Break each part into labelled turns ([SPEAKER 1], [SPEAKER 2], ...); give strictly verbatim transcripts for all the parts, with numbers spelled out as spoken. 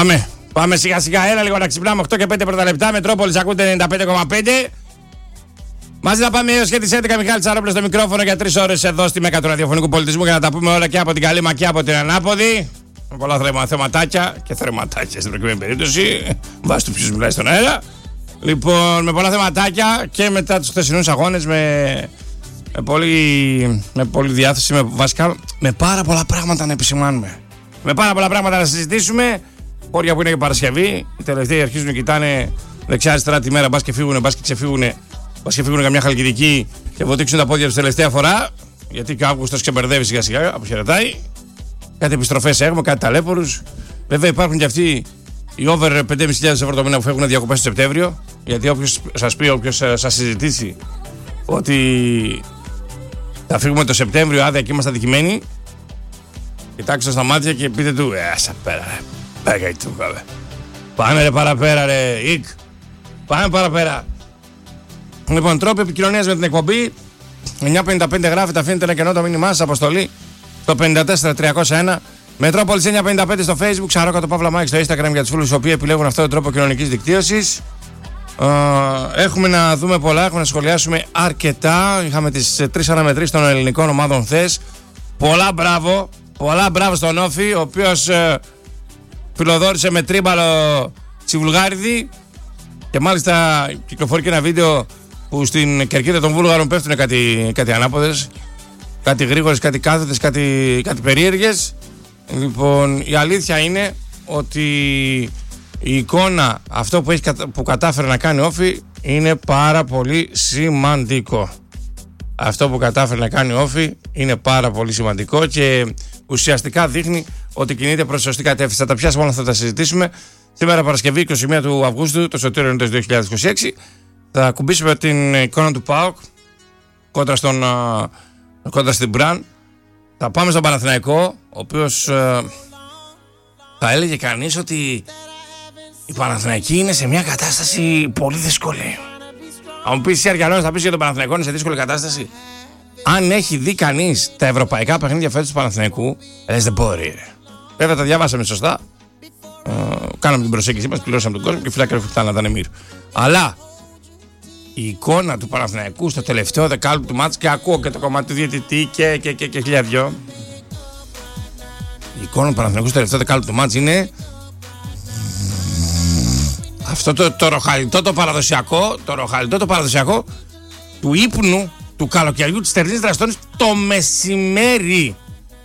[SPEAKER 1] Πάμε. Πάμε σιγά σιγά. Έλα λίγο να ξυπνάμε. οκτώ και πέντε πρώτα λεπτά. Μετρόπολης ακούτε ενενήντα πέντε κόμμα πέντε. Μαζί να πάμε έως και τις έντεκα. Μιχάλης Τσαρόπουλος στο μικρόφωνο για τρεις ώρες εδώ στη Μέκα του ραδιοφωνικού πολιτισμού για να τα πούμε όλα και από την καλή μα και από την ανάποδη. Με πολλά θρεμα, θεματάκια και θρεματάκια στην προκειμένη περίπτωση. Βάσει του ποιος μιλάει στον αέρα. Λοιπόν, με πολλά θεματάκια και μετά τους χθεσινούς αγώνες με, με, πολύ, με πολύ διάθεση. Με, βασικά με πάρα πολλά πράγματα να επισημάνουμε. Με πάρα πολλά πράγματα να συζητήσουμε. Όρια που είναι και Παρασκευή. Οι τελευταίοι αρχίζουν και κοιτάνε δεξιά-αριστερά τη μέρα. Μπα και φύγουνε, μπα και ξεφύγουνε. Μπα και φύγουνε καμιά χαλκιδική και βοτήξουν τα πόδια τους τελευταία φορά. Γιατί και ο Αύγουστος ξεμπερδεύει σιγά σιγά, αποχαιρετάει. Κάτι επιστροφές έχουμε, κάτι ταλέπορους. Βέβαια υπάρχουν και αυτοί οι over πέντε χιλιάδες πεντακόσιες ευρώ το μήνα που φεύγουν διακοπές το Σεπτέμβριο. Γιατί όποιος σας πει, όποιος σας συζητήσει ότι θα φύγουμε το Σεπτέμβριο άδεια και είμαστε αδικημένοι, κοιτάξτε στα μάτια και πείτε του, Ε, άσα πέρα, ρε. Πέγα η τούκα, ρε. Πάμε ρε παραπέρα, ρε. Ικ. Πάμε παραπέρα. Λοιπόν, τρόποι επικοινωνίας με την εκπομπή. εννιά πενήντα πέντε γράφετε, αφήνετε ένα κενό το μήνυμά σας, αποστολή το πέντε τέσσερα τριακόσια ένα. Μετρόπολης εννιά πενήντα πέντε στο Facebook, Ξαρόκατο Παύλα Μάκη στο Instagram για τους φίλους οι οποίοι επιλέγουν αυτόν τον τρόπο κοινωνικής δικτύωσης. Έχουμε να δούμε πολλά, έχουμε να σχολιάσουμε αρκετά. Είχαμε τις τρεις αναμετρήσεις των ελληνικών ομάδων χθες. Πολλά μπράβο, πολλά μπράβο στον Όφη, ο οποίος ε, φιλοδόρησε με τρίμπαλο Τσιβουλγάριδη. Και μάλιστα κυκλοφορεί και ένα βίντεο που στην κερκίδα των Βούλγαρων πέφτουν κάτι, κάτι ανάποδες, κάτι γρήγορες, κάτι κάθετες, κάτι, κάτι περίεργες. Λοιπόν, η αλήθεια είναι ότι η εικόνα, αυτό που, έχει, που κατάφερε να κάνει ο Όφη είναι πάρα πολύ σημαντικό. Αυτό που κατάφερε να κάνει ο Όφη είναι πάρα πολύ σημαντικό και ουσιαστικά δείχνει ότι κινείται προς σωστή κατεύθυνση. Θα τα πιάσουμε όλα αυτά, θα τα συζητήσουμε. Σήμερα Παρασκευή είκοσι μία του Αυγούστου, το Σωτήριο είναι το δύο χιλιάδες είκοσι έξι. Θα κουμπίσουμε την εικόνα του ΠΑΟΚ κόντρα, στον, κόντρα στην Μπραν. Θα πάμε στον Παναθηναϊκό, ο οποίος ε, θα έλεγε κανείς ότι η Παναθηναϊκή είναι σε μια κατάσταση πολύ δύσκολη. Αν μου πεις εσύ Αργιανός, θα πεις για τον Παναθηναϊκό είναι σε δύσκολη κατάσταση. Αν έχει δει κανείς τα ευρωπαϊκά παιχνίδια φέτος του Παναθηναϊκού, λες δεν μπορεί. Βέβαια τα διαβάσαμε σωστά. Ε, κάναμε την προσέγγιση μας, πληρώσαμε τον κόσμο και φυλάκια ρεφτά να ήταν εμμύρ. Αλλά η εικόνα του Παναθηναϊκού στο τελευταίο δεκάλεπτο του μάτς, και ακούω και το κομμάτι του διαιτητή και, και, και, και χιλιά δυο. Η εικόνα του Παναθηναϊκού στο τελευταίο δεκάλεπτο του μάτς είναι αυτό το, το ροχαλιτό το παραδοσιακό, το ροχαλιτό το παραδοσιακό του ύπνου του καλοκαιριού της Τερνής Δραστόνης το μεσημέρι.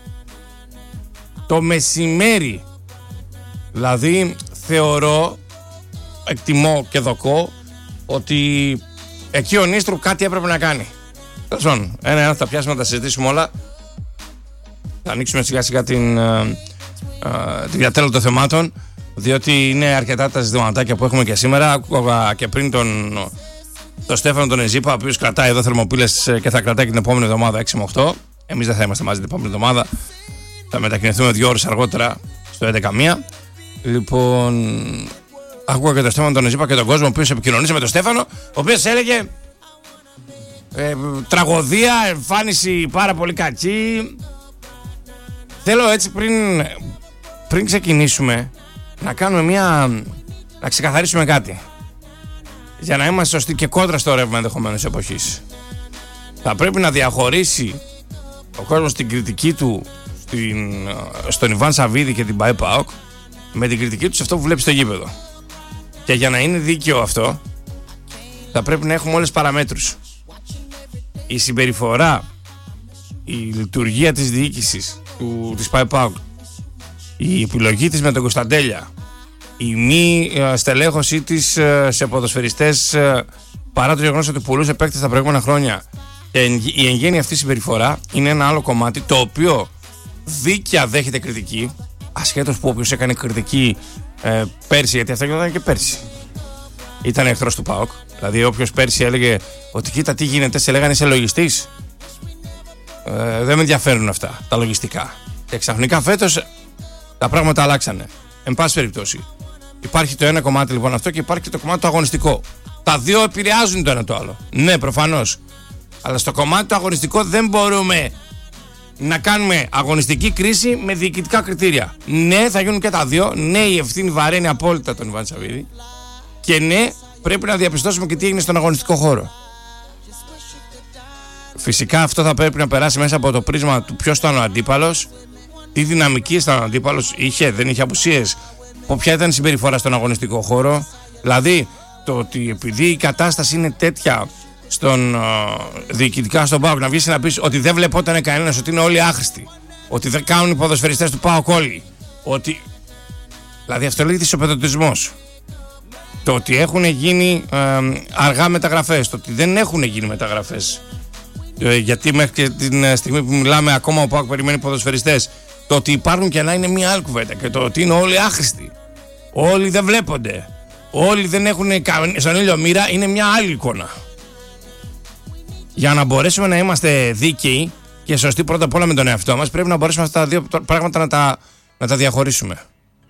[SPEAKER 1] Το μεσημέρι. Δηλαδή θεωρώ, εκτιμώ και δοκώ ότι εκεί ο Νίστρου κάτι έπρεπε να κάνει. Τέλος, ένα-ένα θα πιάσουμε να τα συζητήσουμε όλα. Θα ανοίξουμε σιγά σιγά την, ε, ε, την διατέλεια των θεμάτων, διότι είναι αρκετά τα ζητηματάκια που έχουμε και σήμερα. Άκουγα και πριν τον, τον Στέφανο τον Εζήπα, ο οποίος κρατάει εδώ θερμοπύλες και θα κρατάει και την επόμενη εβδομάδα έξι με οκτώ. Εμείς δεν θα είμαστε μαζί την επόμενη εβδομάδα. Θα μετακινηθούμε δύο ώρες αργότερα στο έντεκα μία. Λοιπόν, άκουγα και τον Στέφανο τον Εζήπα και τον κόσμο ο οποίος επικοινωνήσε με τον Στέφανο, ο οποίος έλεγε ε, τραγωδία, εμφάνιση πάρα πολύ κακή. Θέλω έτσι πριν, πριν ξεκινήσουμε να κάνουμε μια, να ξεκαθαρίσουμε κάτι για να είμαστε σωστοί και κόντρα στο ρεύμα ενδεχομένως εποχής. Θα πρέπει να διαχωρίσει ο κόσμος την κριτική του στην, στον Ιβάν Σαββίδη και την ΠΑΕ ΠΑΟΚ με την κριτική του σε αυτό που βλέπει στο γήπεδο. Και για να είναι δίκαιο αυτό θα πρέπει να έχουμε όλες τις παραμέτρους. Η συμπεριφορά, η λειτουργία της διοίκησης του, της ΠΑΕ ΠΑΟΚ, η επιλογή της με τον Κωνσταντέλια, η μη ε, στελέχωσή της ε, σε ποδοσφαιριστές ε, παρά το γεγονός ότι πουλούσε παίκτες τα προηγούμενα χρόνια, και η εν γέννη αυτή συμπεριφορά είναι ένα άλλο κομμάτι το οποίο δίκαια δέχεται κριτική, ασχέτως που όποιος έκανε κριτική ε, πέρσι, γιατί αυτό γινόταν και πέρσι, ήταν εχθρός του ΠΑΟΚ. Δηλαδή όποιος πέρσι έλεγε ότι κοίτα τι γίνεται, σε λέγανε είσαι λογιστής, ε, δεν με ενδιαφέρουν αυτά τα λογιστικά. Και ξαφνικά φέτος τα πράγματα αλλάξανε. Εν πάση περιπτώσει, υπάρχει το ένα κομμάτι λοιπόν αυτό και υπάρχει και το κομμάτι το αγωνιστικό. Τα δύο επηρεάζουν το ένα το άλλο. Ναι, προφανώς. Αλλά στο κομμάτι το αγωνιστικό δεν μπορούμε να κάνουμε αγωνιστική κρίση με διοικητικά κριτήρια. Ναι, θα γίνουν και τα δύο. Ναι, η ευθύνη βαραίνει απόλυτα τον Ιβάν Σαββίδη. Και ναι, πρέπει να διαπιστώσουμε και τι έγινε στον αγωνιστικό χώρο. Φυσικά αυτό θα πρέπει να περάσει μέσα από το πρίσμα του ποιος ήταν ο αντίπαλος, τι δυναμική ήταν ο αντίπαλος, είχε, δεν είχε απουσίες, ποια ήταν η συμπεριφορά στον αγωνιστικό χώρο. Δηλαδή, το ότι επειδή η κατάσταση είναι τέτοια στον uh, διοικητικά στον ΠΑΟΚ, να βγεις να πεις ότι δεν βλεπόταν κανένας, ότι είναι όλοι άχρηστοι, ότι δεν κάνουν οι ποδοσφαιριστές του ΠΑΟΚ όλοι, ότι... Δηλαδή αυτό λέγεται ισοπεδωτισμός. Το ότι έχουν γίνει ε, αργά μεταγραφές, το ότι δεν έχουν γίνει μεταγραφές, ε, γιατί μέχρι και την στιγμή που μιλάμε ακόμα ο ΠΑΟΚ περιμένει ποδοσφαιριστές, το ότι υπάρχουν και να είναι μια άλλη κουβέντα, και το ότι είναι όλοι άχρηστοι, όλοι δεν βλέπονται, όλοι δεν έχουν στον ήλιο μοίρα, είναι μια άλλη εικόνα. Για να μπορέσουμε να είμαστε δίκαιοι και σωστοί πρώτα απ' όλα με τον εαυτό μας, πρέπει να μπορέσουμε αυτά τα δύο πράγματα να τα, να τα διαχωρίσουμε.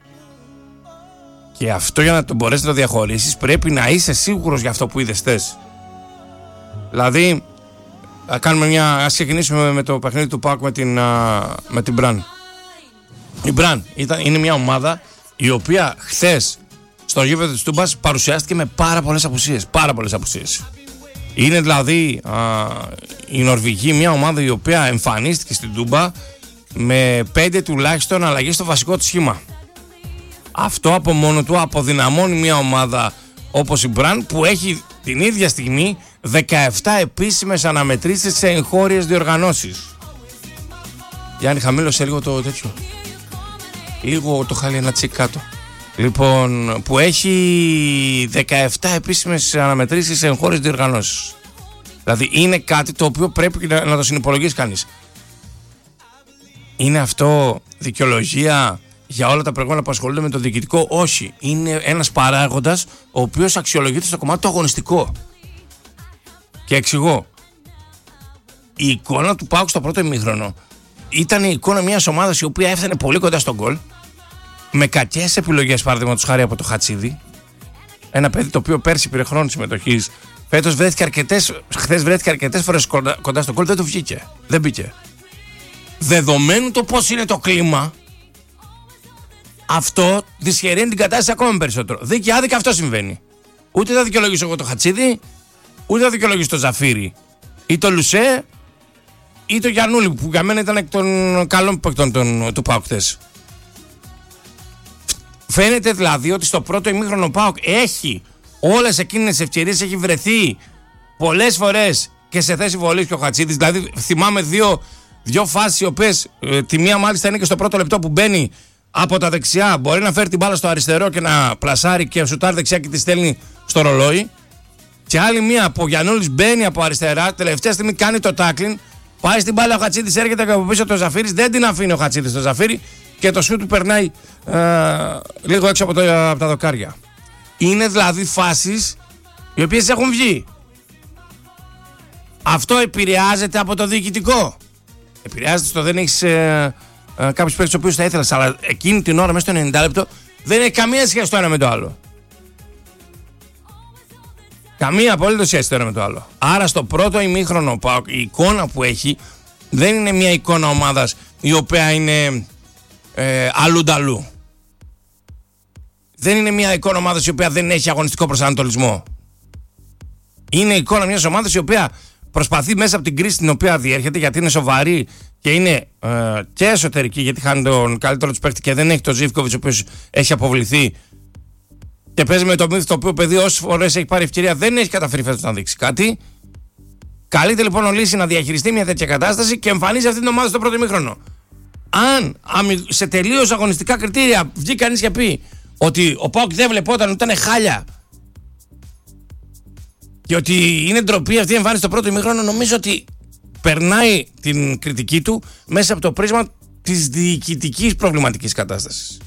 [SPEAKER 1] Και αυτό, για να το μπορέσεις να το διαχωρίσεις, πρέπει να είσαι σίγουρος για αυτό που είδες θες. Δηλαδή, α, κάνουμε μια, ας ξεκινήσουμε με το παιχνίδι του ΠΑΟΚ με την, α, με την Μπραν. Η Μπραν ήταν, είναι μια ομάδα η οποία χθες στο γήπεδο της Τούμπας παρουσιάστηκε με πάρα πολλές απουσίες. Πάρα πολλές απουσίες. Είναι δηλαδή α, η Νορβηγή μια ομάδα η οποία εμφανίστηκε στην Τούμπα με πέντε τουλάχιστον αλλαγές στο βασικό της σχήμα. Αυτό από μόνο του αποδυναμώνει μια ομάδα όπως η Μπραν, που έχει την ίδια στιγμή δεκαεπτά επίσημες αναμετρήσεις σε εγχώριες διοργανώσεις. Γιάννη, χαμήλωσε λίγο το τέτοιο. Λίγο το χάλι ένα τσικ κάτω. Λοιπόν, που έχει δεκαεπτά επίσημες αναμετρήσεις σε εγχώριες διοργανώσεις. Δηλαδή είναι κάτι το οποίο πρέπει να, να το συνυπολογίσει κανείς. Είναι αυτό δικαιολογία για όλα τα προηγούμενα που ασχολούνται με το διοικητικό? Όχι. Είναι ένας παράγοντας ο οποίος αξιολογείται στο κομμάτι το αγωνιστικό. Και εξηγώ. Η εικόνα του ΠΑΟΚ στο πρώτο ημίχρονο ήταν η εικόνα μιας ομάδας η οποία έφτανε πολύ κοντά στον γκολ, με κακές επιλογές, παραδείγματος χάρη από το Χατσίδη. Ένα παιδί το οποίο πέρσι πήρε χρόνο συμμετοχής. Φέτος βρέθηκε αρκετές, χθες βρέθηκε αρκετές φορές κοντά, κοντά στον γκολ, δεν του βγήκε. Δεν μπήκε. Δεδομένου το πώς είναι το κλίμα, αυτό δυσχεραίνει την κατάσταση ακόμα περισσότερο. Δίκαια άδικα αυτό συμβαίνει. Ούτε θα δικαιολογήσω εγώ το Χατσίδη, ούτε θα δικαιολογήσω το Ζαφύρι, ή το Λουσέ, ή το Γιαννούλη, που για μένα ήταν εκ των καλών παικτών του ΠΑΟΚ χθες. Φαίνεται δηλαδή ότι στο πρώτο ημίχρονο ο ΠΑΟΚ έχει όλες εκείνες τις ευκαιρίες, έχει βρεθεί πολλές φορές και σε θέση βολής και ο Χατσίδης. Δηλαδή θυμάμαι δύο, δύο φάσεις οι οποίες ε, τη μία μάλιστα είναι και στο πρώτο λεπτό που μπαίνει από τα δεξιά, μπορεί να φέρει την μπάλα στο αριστερό και να πλασάρει και σουτάρει δεξιά και τη στέλνει στο ρολόι. Και άλλη μία που ο Γιαννούλης μπαίνει από αριστερά, τελευταία στιγμή κάνει το τάκλιν, πάει στην μπάλα ο Χατσίδης, έρχεται από πίσω το Ζαφύρης, δεν την αφήνει ο Χατσίδης το Ζαφύρι και το σουτ του περνάει ε, λίγο έξω από, το, από τα δοκάρια. Είναι δηλαδή φάσεις οι οποίες έχουν βγει. Αυτό επηρεάζεται από το διοικητικό. Επηρεάζεται στο δεν έχεις ε, ε, κάποιους παίκτες τους οποίους θα ήθελες, αλλά εκείνη την ώρα μέσα στο ενενήντα λεπτό δεν έχει καμία σχέση το ένα με το άλλο. Καμία απολύτως σχέση το ένα με το άλλο. Άρα στο πρώτο ημίχρονο η εικόνα που έχει δεν είναι μια εικόνα ομάδας η οποία είναι ε, αλλού-νταλού. Δεν είναι μια εικόνα ομάδας η οποία δεν έχει αγωνιστικό προσανατολισμό. Είναι εικόνα μιας ομάδας η οποία προσπαθεί μέσα από την κρίση την οποία διέρχεται, γιατί είναι σοβαρή και είναι ε, και εσωτερική, γιατί χάνει τον καλύτερο του παίκτη και δεν έχει τον Ζίβκοβιτς ο οποίος έχει αποβληθεί και παίζει με το μύθο το οποίο παιδί όσες φορές έχει πάρει ευκαιρία δεν έχει καταφέρει φέτος να δείξει κάτι. Καλείται λοιπόν ο Λύση να διαχειριστεί μια τέτοια κατάσταση και εμφανίζει αυτή την ομάδα στο πρώτο ημίχρονο. Αν σε τελείως αγωνιστικά κριτήρια βγει κανείς και πει ότι ο ΠΑΟΚ δεν βλεπόταν, ότι ήταν χάλια και ότι είναι ντροπή αυτή η εμφάνιση στο πρώτο ημίχρονο, νομίζω ότι περνάει την κριτική του μέσα από το πρίσμα της διοικητικής προβληματικής κατάστασης.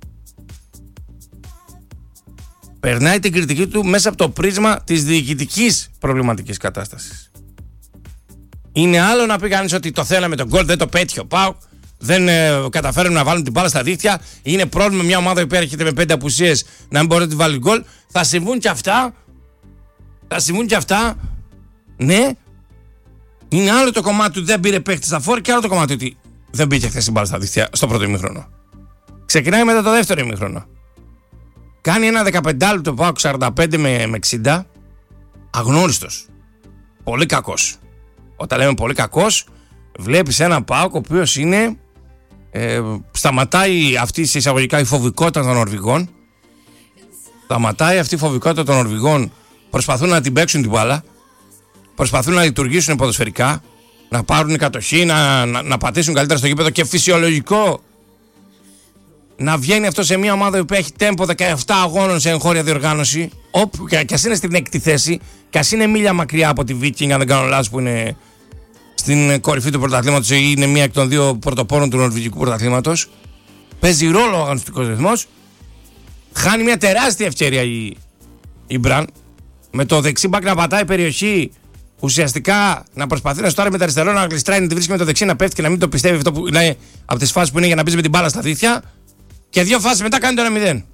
[SPEAKER 1] Περνάει την κριτική του μέσα από το πρίσμα της διοικητικής προβληματικής κατάστασης. Είναι άλλο να πει κανείς ότι το θέλαμε τον γκολ, δεν το πέτυχε ο ΠΑΟΚ, δεν ε, καταφέρουν να βάλουν την μπάλα στα δίχτυα. Είναι πρόβλημα μια ομάδα που έρχεται με πέντε απουσίες να μην μπορεί να την βάλει γκολ. Θα συμβούν και αυτά. Θα συμβούν και αυτά. Ναι. Είναι άλλο το κομμάτι του δεν πήρε παίχτη στα φόρ και άλλο το κομμάτι ότι δεν μπήκε χθες την μπάλα στα δίχτυα στο πρώτο ημίχρονο. Ξεκινάει μετά το δεύτερο ημίχρονο. Κάνει ένα δεκαπέντε λεπτό ΠΑΟΚ σαράντα πέντε με εξήντα. Αγνώριστος. Πολύ κακός. Όταν λέμε πολύ κακός, βλέπεις ένα ΠΑΟΚ ο οποίος είναι. Ε, σταματάει αυτή σε εισαγωγικά η φοβικότητα των Νορβηγών. Σταματάει αυτή η φοβικότητα των Νορβηγών. Προσπαθούν να την παίξουν την μπάλα. Προσπαθούν να λειτουργήσουν ποδοσφαιρικά. Να πάρουν κατοχή, να, να, να πατήσουν καλύτερα στο γήπεδο. Και φυσιολογικό να βγαίνει αυτό σε μια ομάδα που έχει τέμπο δεκαεπτά αγώνων σε εγχώρια διοργάνωση. Όπου και ας είναι στην έκτη θέση, και ας είναι μίλια μακριά από τη Viking, αν δεν κάνω λάθος, που είναι στην κορυφή του πρωταθλήματος ή είναι μία εκ των δύο πρωτοπόρων του νορβηγικού πρωταθλήματος. Παίζει ρόλο ο αγωνιστικός ρυθμός. Χάνει μια τεράστια ευκαιρία η, η Μπραν. Με το δεξί μπακ να πατάει περιοχή, ουσιαστικά να προσπαθεί να στάρει με τα αριστερό, να γλιστράει, να τη βρίσκει με το δεξί, να πέφτει και να μην το πιστεύει αυτό που είναι από τις φάσεις που είναι για να μπει με την μπάλα στα δίχτυα. Και δύο φάσεις μετά κάνει το ένα μηδέν.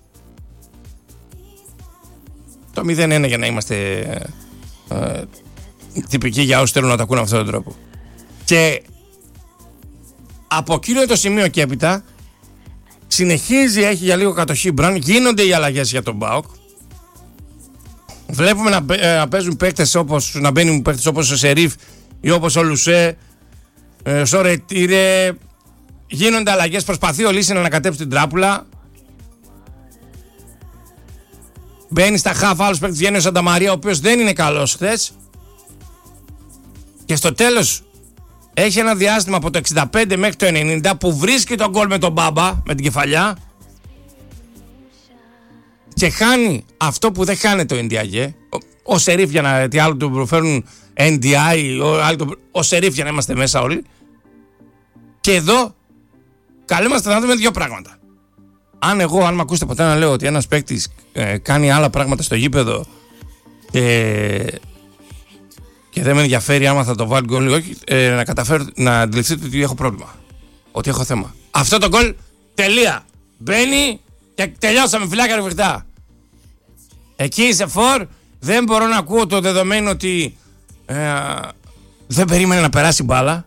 [SPEAKER 1] Το μηδέν ένα για να είμαστε ε, ε, τυπικοί για όσους θέλουν να τα ακούνε με αυτόν τον τρόπο. Και από εκείνο το σημείο και έπειτα συνεχίζει, έχει για λίγο κατοχή Μπραν, γίνονται οι αλλαγές για τον ΠΑΟΚ. Βλέπουμε να, ε, να παίζουν παίκτες όπως, να μπαίνουν παίκτες όπως ο Σερίφ ή όπως ο Λουσέ, ε, ο Σορετήρε. Γίνονται αλλαγές, προσπαθεί ο Λύση να ανακατέψει την τράπουλα. Μπαίνει στα χαφ, άλλος παίκτης βγαίνει ο Σανταμαρία, ο οποίος δεν είναι καλός χθες. Και στο τέλος έχει ένα διάστημα από το εξήντα πέντε μέχρι το ενενήντα που βρίσκει τον γκολ με τον Μπάμπα, με την κεφαλιά. Και χάνει αυτό που δεν χάνεται ο Εντιαγέ. Ο, ο Σερίφ, για να τι άλλο του προφέρουν Εν Ντι Άι, ο, ο Σερίφ, για να είμαστε μέσα όλοι. Και εδώ καλούμαστε να δούμε δύο πράγματα. Αν εγώ, αν με ακούσετε ποτέ να λέω ότι ένας παίκτης ε, κάνει άλλα πράγματα στο γήπεδο και, και δεν με ενδιαφέρει άμα θα το βάλει γκολ ή όχι, ε, να καταφέρω να αντιληφθείτε ότι έχω πρόβλημα. Ότι έχω θέμα. Αυτό το γκολ, τελεία. Μπαίνει και τελειώσαμε, φυλάκια ρουφιχτά. Εκεί είσαι φορ, δεν μπορώ να ακούω το δεδομένο ότι ε, δεν περίμενε να περάσει μπάλα.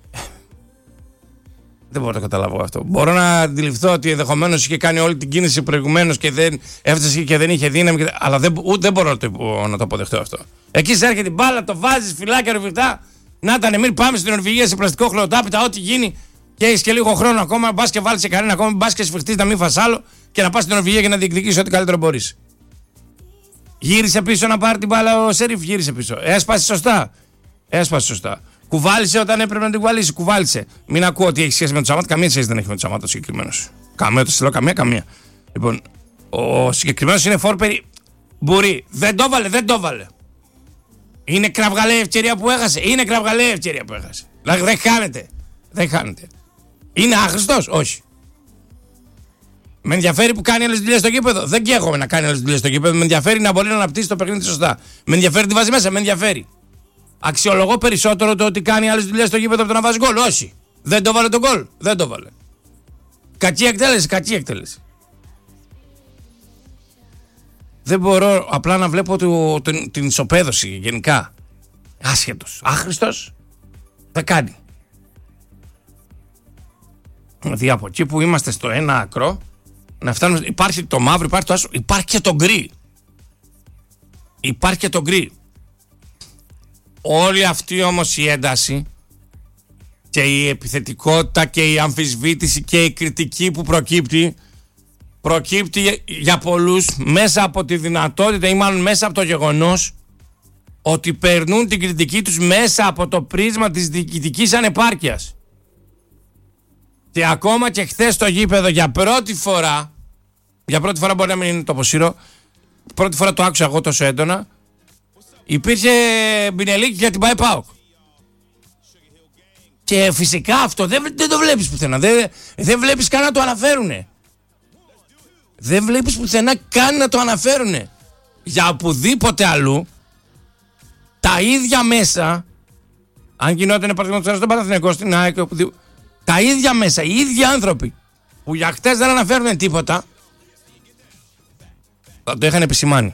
[SPEAKER 1] Δεν μπορώ να το καταλάβω αυτό. Μπορώ να αντιληφθώ ότι ενδεχομένως είχε κάνει όλη την κίνηση προηγουμένως και δεν έφτασε και δεν είχε δύναμη. Και... αλλά δεν, ούτε δεν μπορώ να το, να το αποδεχτώ αυτό. Εκεί σε έρχεται η μπάλα, το βάζεις, φυλάκια ρουφιχτά. Να ήταν, μην πάμε στην Νορβηγία σε πλαστικό χλωτάπιτα, ό,τι γίνει. Και έχεις και λίγο χρόνο ακόμα. Μπας και βάλεις σε κανένα ακόμα. Μπας και σφιχτείς να μην φας άλλο και να πας στην Νορβηγία και να διεκδικήσεις ό,τι καλύτερο μπορείς. Γύρισε πίσω να πάρει την μπάλα ο Σερίφ, γύρισε πίσω. Έσπασε σωστά. Έσπασε σωστά. Κουβάλισε όταν έπρεπε να την κουβαλήσει. Κουβάλισε. Μην ακούω ότι έχει σχέση με τον Σαμάτα. Καμία σχέση δεν έχει με τον Σαμάτα ο συγκεκριμένος. Καμία το στείλω, καμία, καμία. Λοιπόν, ο συγκεκριμένος είναι φόρπερι. Μπορεί. Δεν το βάλε, δεν το βάλε. Είναι κραυγαλαία ευκαιρία που έχασε. Είναι κραυγαλαία ευκαιρία που έχασε. Δηλαδή δεν χάνεται. Δεν χάνεται. Είναι άχρηστος, όχι. Με ενδιαφέρει που κάνει άλλες δουλειές στο γήπεδο. Δεν καίγομαι να κάνει άλλες δουλειές στο γήπεδο. Με ενδιαφέρει να μπορεί να αναπτύσσει το παιχνίδι σωστά. Με ενδιαφέρει τι βάζει μέσα, με ενδιαφέρει. Αξιολογώ περισσότερο το ότι κάνει άλλες δουλειές στο γήπεδο από το να βάζει γκολ. Όχι. Δεν το βάλε τον γκολ. Δεν το βάλε. Κακή εκτέλεση, κακή εκτέλεση. Δεν μπορώ απλά να βλέπω το, το, την ισοπαίδωση γενικά. Άσχετος, άχρηστος. Δεν κάνει. Δηλαδή από εκεί που είμαστε στο ένα άκρο, να φτάνουμε, υπάρχει το μαύρο, υπάρχει το άσο, υπάρχει και το γκρι. Υπάρχει και το γκρι. Όλη αυτή όμως η ένταση και η επιθετικότητα και η αμφισβήτηση και η κριτική που προκύπτει, προκύπτει για πολλούς μέσα από τη δυνατότητα ή μάλλον μέσα από το γεγονός ότι περνούν την κριτική τους μέσα από το πρίσμα της διοικητικής ανεπάρκειας. Και ακόμα και χθες στο γήπεδο για πρώτη φορά, για πρώτη φορά μπορεί να μην είναι το αποσύρω, πρώτη φορά το άκουσα εγώ τόσο έντονα, υπήρχε μπινελίκι για την ΠΑΕ ΠΑΟΚ. Και φυσικά αυτό δεν, δεν το βλέπεις πουθενά. Δεν, δεν βλέπεις καν να το αναφέρουνε. Δεν βλέπεις πουθενά καν να το αναφέρουνε. Για οπουδήποτε αλλού, τα ίδια μέσα, αν γινόταν παραδείγματος στον Παναθηναϊκό, στην ΑΕΚ, τα ίδια μέσα, οι ίδιοι άνθρωποι που για χτες δεν αναφέρουν τίποτα, θα το είχαν επισημάνει.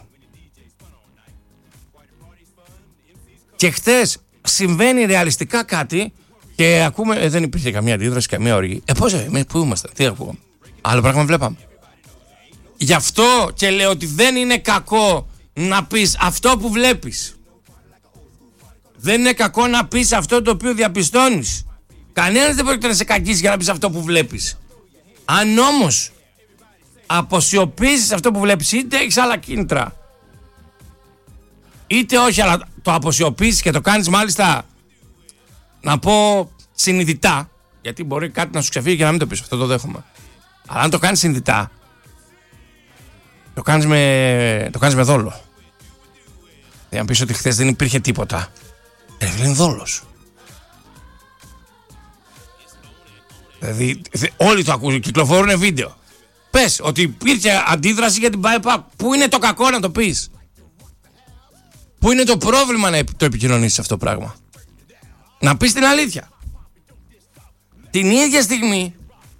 [SPEAKER 1] Και χτες συμβαίνει ρεαλιστικά κάτι Και ακούμε, ε, δεν υπήρχε καμία αντίδραση, καμία οργή. Ε, πώς, ε, πού είμαστε, τι ακούω. Άλλο πράγμα βλέπαμε. Γι' αυτό και λέω ότι δεν είναι κακό να πεις αυτό που βλέπεις. Δεν είναι κακό να πεις αυτό το οποίο διαπιστώνεις. Κανένας δεν πρόκειται να σε κακίσει για να πεις αυτό που βλέπεις. Αν όμως αποσιωπήσεις αυτό που βλέπεις, είτε έχεις άλλα κίνητρα, είτε όχι, αλλά το αποσιωπήσεις και το κάνεις μάλιστα, να πω συνειδητά, γιατί μπορεί κάτι να σου ξεφύγει και να μην το πεις, αυτό το δέχομαι. Αλλά αν το κάνεις συνειδητά, το κάνεις με, το κάνεις με δόλο. Για να πεις ότι χθες δεν υπήρχε τίποτα, ε, είναι δόλος. Δηλαδή όλοι το ακούν, κυκλοφορούν βίντεο. Πες ότι υπήρχε αντίδραση για την ΠΑΕΠΑΚ. Πού είναι το κακό να το πεις? Πού είναι το πρόβλημα να το επικοινωνήσεις αυτό το πράγμα? Να πεις την αλήθεια. Την ίδια στιγμή,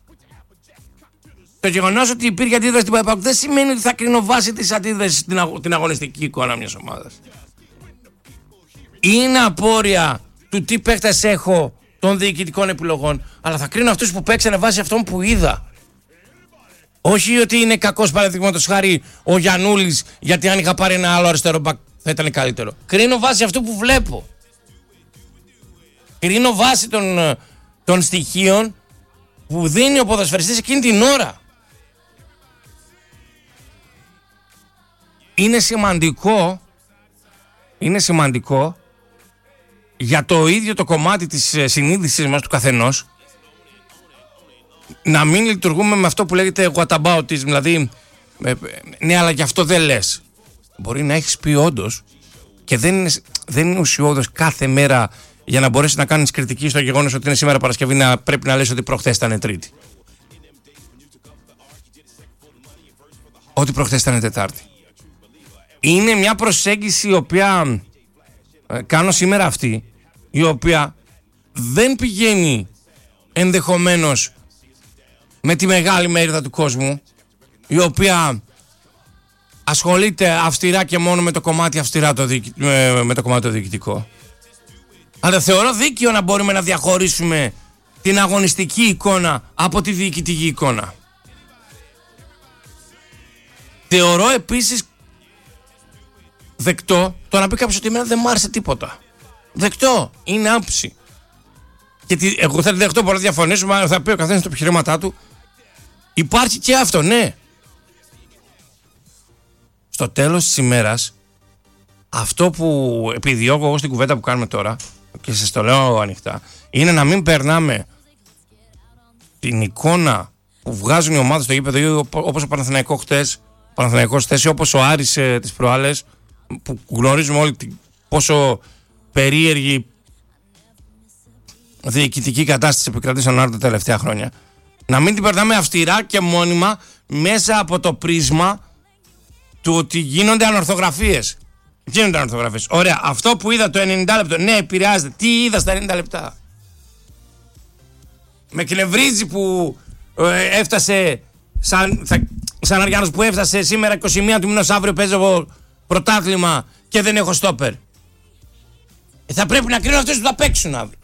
[SPEAKER 1] το γεγονός ότι υπήρχε αντίδραση στην ΠΑΕΠΑΚ δεν σημαίνει ότι θα κρίνω βάση της αντίδρασης στην, αγ- την αγωνιστική εικόνα μιας ομάδας. Είναι απόρρια του τι παίχτες έχω, των διοικητικών επιλογών, αλλά θα κρίνω αυτούς που παίξανε βάσει αυτών που είδα. Όχι ότι είναι κακός, παραδείγματος χάρη, ο Γιαννούλης, γιατί αν είχα πάρει ένα άλλο αριστερό μπακ θα ήταν καλύτερο. Κρίνω βάσει αυτού που βλέπω. Κρίνω βάσει των, των στοιχείων που δίνει ο ποδοσφαιριστής εκείνη την ώρα. Είναι σημαντικό, είναι σημαντικό για το ίδιο το κομμάτι της συνείδησης μας του καθενός να μην λειτουργούμε με αυτό που λέγεται whataboutism, δηλαδή ναι, αλλά γι' αυτό δεν λες. Μπορεί να έχεις πει όντως και δεν είναι, δεν είναι ουσιώδες κάθε μέρα για να μπορέσεις να κάνεις κριτική στο γεγονός ότι είναι σήμερα Παρασκευή να πρέπει να λες ότι προχθές ήταν Τρίτη. Ότι προχθές ήταν Τετάρτη. Είναι μια προσέγγιση η οποία ε, κάνω σήμερα αυτή, η οποία δεν πηγαίνει ενδεχομένως με τη μεγάλη μερίδα του κόσμου, η οποία ασχολείται αυστηρά και μόνο με το κομμάτι αυστηρά το διοικη... με, με το κομμάτι το διοικητικό. Αλλά θεωρώ δίκαιο να μπορούμε να διαχωρίσουμε την αγωνιστική εικόνα από τη διοικητική εικόνα. Θεωρώ επίσης δεκτό το να πει κάποιος ότι εμένα δεν μ' άρεσε τίποτα. Δεκτό, είναι άποψη. Γιατί εγώ θα τη δεχτώ, μπορεί να διαφωνήσουμε, αλλά θα πει ο καθένας τα επιχειρήματά του. Υπάρχει και αυτό, ναι. Στο τέλος της ημέρας, αυτό που επιδιώκω εγώ στην κουβέντα που κάνουμε τώρα, και σας το λέω ανοιχτά, είναι να μην περνάμε την εικόνα που βγάζουν οι ομάδες στο γήπεδο, όπως ο Παναθηναϊκός χτες, ο Παναθηναϊκός χτες, όπως ο Άρης ε, τις προάλλες, που γνωρίζουμε όλοι πόσο περίεργη διοικητική κατάσταση επικρατεί στον Άρη τα τελευταία χρόνια. Να μην την περνάμε αυστηρά και μόνιμα μέσα από το πρίσμα του ότι γίνονται ανορθογραφίες. Γίνονται ανορθογραφίες. Ωραία, αυτό που είδα το ενενήντα λεπτό, ναι, επηρεάζεται. Τι είδα στα ενενήντα λεπτά? Με εκνευρίζει που ε, έφτασε σαν, θα, σαν Αριάνος που έφτασε σήμερα είκοσι μία του μηνός, αύριο παίζω εγώ πρωτάθλημα και δεν έχω στόπερ. Ε, θα πρέπει να κρίνω αυτούς που θα παίξουν αύριο.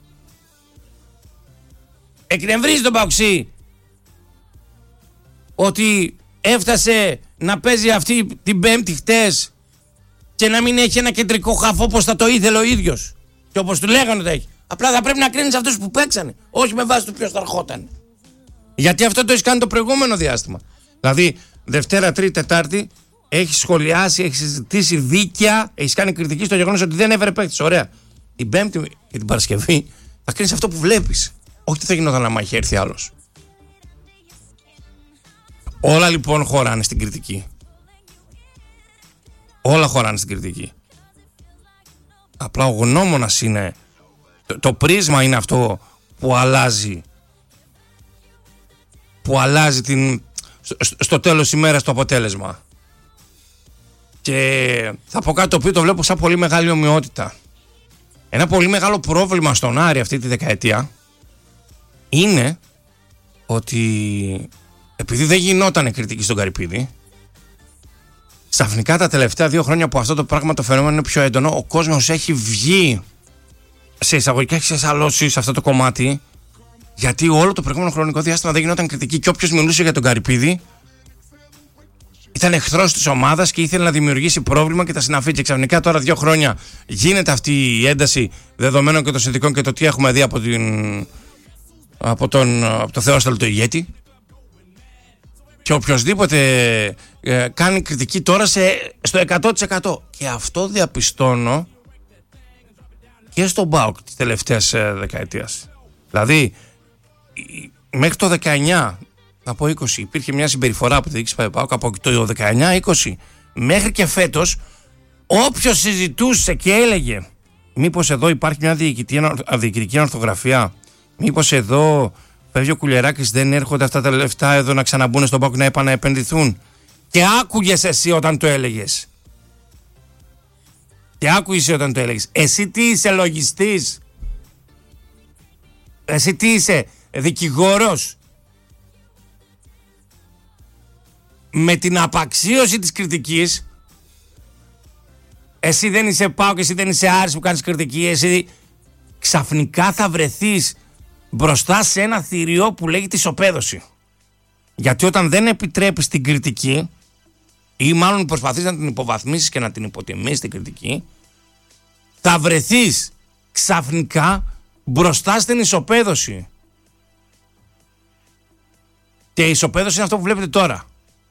[SPEAKER 1] Εκνευρίζει τον Παοξή ότι έφτασε να παίζει αυτή την Πέμπτη χτες και να μην έχει ένα κεντρικό χαφ όπως θα το ήθελε ο ίδιος και όπως του λέγανε ότι έχει. Απλά θα πρέπει να κρίνεις αυτούς που παίξανε, όχι με βάση του ποιος θα ερχόταν. Γιατί αυτό το έχεις κάνει το προηγούμενο διάστημα. Δηλαδή Δευτέρα, Τρίτη, Τετάρτη έχεις σχολιάσει, έχεις συζητήσει δίκαια, έχεις κάνει κριτική στο γεγονός ότι δεν έφερε παίκτης. Ωραία. Την Πέμπτη και την Παρασκευή θα κρίνεις αυτό που βλέπεις. Όχι τι θα γινόταν άμα είχε έρθει άλλος. Όλα λοιπόν χωράνε στην κριτική. Όλα χωράνε στην κριτική. Απλά ο γνώμονας είναι, το, το πρίσμα είναι αυτό που αλλάζει, που αλλάζει την, στο, στο τέλος ημέρας το αποτέλεσμα. Και θα πω κάτι το οποίο το βλέπω σαν πολύ μεγάλη ομοιότητα. Ένα πολύ μεγάλο πρόβλημα στον Άρη αυτή τη δεκαετία είναι ότι επειδή δεν γινόταν κριτική στον Καρυπίδη, ξαφνικά τα τελευταία δύο χρόνια που αυτό το πράγμα το φαινόμενο είναι πιο έντονο, ο κόσμος έχει βγει σε εισαγωγικά έχει εσαλώσει σε αυτό το κομμάτι, γιατί όλο το προηγούμενο χρονικό διάστημα δεν γινόταν κριτική και όποιος μιλούσε για τον Καρυπίδη ήταν εχθρός της ομάδας και ήθελε να δημιουργήσει πρόβλημα και τα συναφή. Και ξαφνικά τώρα δύο χρόνια γίνεται αυτή η ένταση δεδομένων και των συνθηκών και το τι έχουμε δει από, την, από τον από το Θεόσταλο το ηγέτη. Και οποιοσδήποτε ε, κάνει κριτική τώρα σε, στο εκατό τοις εκατό. Και αυτό διαπιστώνω και στον ΠΑΟΚ της τελευταίας ε, δεκαετίας. Δηλαδή, μέχρι το δεκαεννιά, να πω είκοσι, υπήρχε μια συμπεριφορά από τη διοίκηση ΠΑΟΚ από το δεκαεννιά είκοσι μέχρι και φέτος, όποιος συζητούσε και έλεγε μήπως εδώ υπάρχει μια διοικητική ορθογραφία, μήπως εδώ φεύγει ο Κουλιεράκης, δεν έρχονται αυτά τα λεφτά εδώ να ξαναμπούν στον ΠΑΟΚ να επαναεπενδυθούν. Και άκουγες εσύ όταν το έλεγες. Και άκουγες όταν το έλεγες. Εσύ τι είσαι, λογιστής? Εσύ τι είσαι, δικηγόρος? Με την απαξίωση της κριτικής, εσύ δεν είσαι ΠΑΟΚ και εσύ δεν είσαι Άρης που κάνεις κριτική, εσύ ξαφνικά θα βρεθείς μπροστά σε ένα θηριό που λέγεται ισοπαίδωση. Γιατί όταν δεν επιτρέπεις την κριτική, ή μάλλον προσπαθείς να την υποβαθμίσεις και να την υποτιμήσεις την κριτική, θα βρεθείς ξαφνικά μπροστά στην ισοπαίδωση. Και η ισοπαίδωση είναι αυτό που βλέπετε τώρα.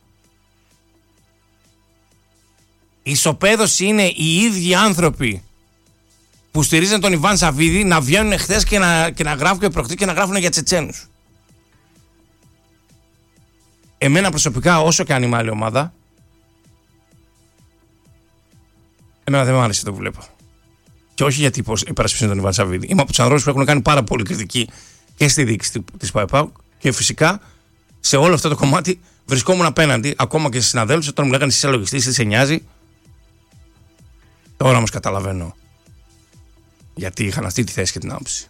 [SPEAKER 1] Η ισοπαίδωση είναι οι ίδιοι άνθρωποι που στηρίζαν τον Ιβάν Σαββίδη να βγαίνουν χθες και να, και να γράφουν και προχτές και να γράφουν για Τσετσένους. Εμένα προσωπικά, όσο και αν είμαι άλλη ομάδα, εμένα δεν μου άρεσε το που βλέπω. Και όχι γιατί υπερασπίζουν τον Ιβάν Σαββίδη. Είμαι από τους ανθρώπους που έχουν κάνει πάρα πολύ κριτική και στη διοίκηση της ΠΑΟΚ και φυσικά σε όλο αυτό το κομμάτι βρισκόμουν απέναντι, ακόμα και στις συναδέλφους, όταν μου λέγανε εσύ είσαι λογιστής, τι σε νοιάζει. Τώρα όμως καταλαβαίνω γιατί είχαν αυτή τη θέση και την άποψη.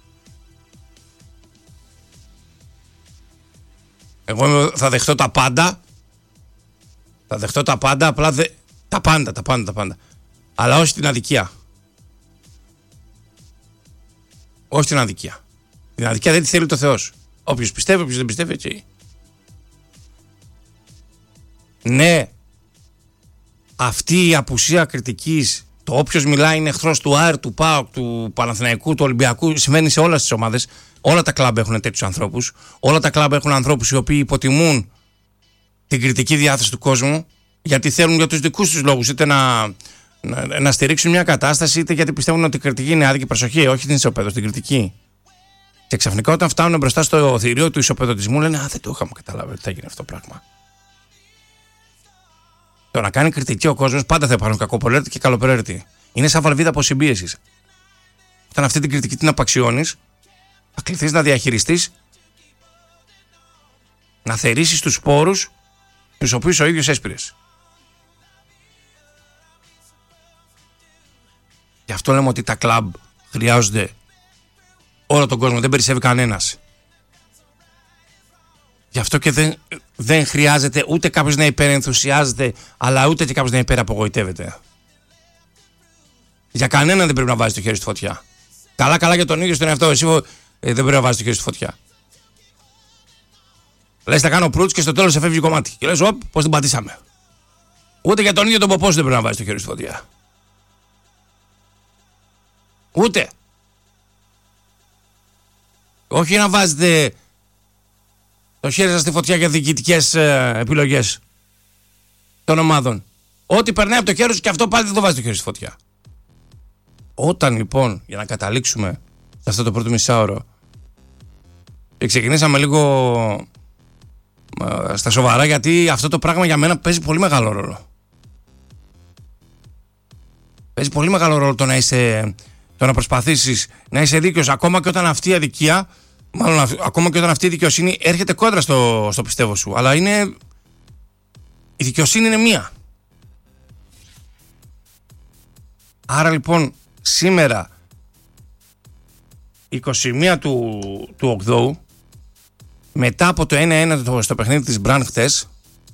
[SPEAKER 1] Εγώ θα δεχτώ τα πάντα. Θα δεχτώ τα πάντα, απλά δε... τα πάντα, τα πάντα, τα πάντα. Αλλά όχι την αδικία. Όχι την αδικία. Την αδικία δεν τη θέλει το Θεός. Όποιος πιστεύει, όποιος δεν πιστεύει, έτσι. Ναι, αυτή η απουσία κριτικής, το όποιος μιλάει είναι εχθρός του Άρη, του ΠΑΟΚ, του Παναθηναϊκού, του Ολυμπιακού, συμβαίνει σε όλες τις ομάδες. Όλα τα κλαμπ έχουν τέτοιους ανθρώπους. Όλα τα κλαμπ έχουν ανθρώπους οι οποίοι υποτιμούν την κριτική διάθεση του κόσμου, γιατί θέλουν για τους δικούς τους λόγους, είτε να, να, να στηρίξουν μια κατάσταση, είτε γιατί πιστεύουν ότι η κριτική είναι άδικη. Προσοχή, όχι την ισοπαίδωση, την κριτική. Και ξαφνικά όταν φτάνουν μπροστά στο θηρίο του ισοπαιδωτισμού, λένε α, δεν το είχαμε καταλάβει ότι θα γίνει αυτό το πράγμα. Το να κάνει κριτική ο κόσμος, πάντα θα υπάρχουν κακοπολέρτοι και καλοπολέρτοι. Είναι σαν βαλβίδα αποσυμπίεσης. Όταν αυτή την κριτική την απαξιώνεις, θα κληθείς να διαχειριστείς, να θερήσεις τους σπόρους τους οποίους ο ίδιος έσπηρες. Γι' αυτό λέμε ότι τα κλαμπ χρειάζονται όλο τον κόσμο, δεν περισσεύει κανένας. Γι' αυτό και δεν, δεν χρειάζεται ούτε κάποιος να υπερενθουσιάζεται, αλλά ούτε και κάποιος να υπεραπογοητεύεται. Για κανέναν δεν πρέπει να βάζει το χέρι στη φωτιά. Καλά, καλά για τον ίδιο στον εαυτό, εσύ ε, δεν πρέπει να βάζει το χέρι στη φωτιά. Λες, θα κάνω προύτς και στο τέλος σε φεύγει κομμάτι. Και λες, οπ, πώς την πατήσαμε. Ούτε για τον ίδιο τον ποπό σου δεν πρέπει να βάζει το χέρι στη φωτιά. Ούτε. Όχι να βάζετε το χέρι σας στη φωτιά για διοικητικές ε, επιλογές των ομάδων. Ό,τι περνάει από το χέρι σου και αυτό πάλι δεν το βάζει το χέρι στη φωτιά. Όταν λοιπόν, για να καταλήξουμε σε αυτό το πρώτο μισάωρο, και ξεκινήσαμε λίγο ε, στα σοβαρά, γιατί αυτό το πράγμα για μένα παίζει πολύ μεγάλο ρόλο. Παίζει πολύ μεγάλο ρόλο το να είσαι, το να προσπαθήσεις να είσαι δίκαιος, ακόμα και όταν αυτή η αδικία, μάλλον ακόμα και όταν αυτή η δικαιοσύνη έρχεται κόντρα στο, στο πιστεύω σου. Αλλά είναι, η δικαιοσύνη είναι μία. Άρα λοιπόν σήμερα είκοσι μία του, του Οκτώου, μετά από το ένα ένα στο παιχνίδι της Μπραν χτες,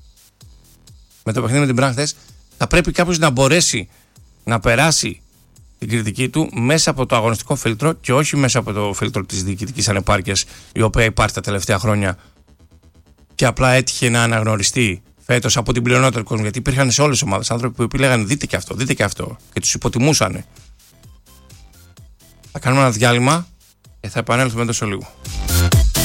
[SPEAKER 1] με το παιχνίδι με την Μπραν χτες, θα πρέπει κάποιος να μπορέσει να περάσει την κριτική του μέσα από το αγωνιστικό φίλτρο και όχι μέσα από το φίλτρο της διοικητικής ανεπάρκειας, η οποία υπάρχει τα τελευταία χρόνια και απλά έτυχε να αναγνωριστεί φέτος από την πλειονότητα του κόσμου. Γιατί υπήρχαν σε όλες τις ομάδες άνθρωποι που λέγανε δείτε και αυτό, δείτε και αυτό και τους υποτιμούσαν. Θα κάνουμε ένα διάλειμμα και θα επανέλθουμε εντός λίγο.